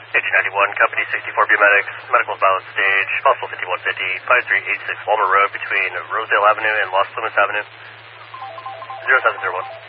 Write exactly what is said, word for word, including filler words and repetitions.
H ninety-one, Company sixty-four Biomedics, medical balance stage, possible fifty-one fifty, five three eight six Walmer Road between Rosedale Avenue and Los Plumas Avenue. zero seven zero one.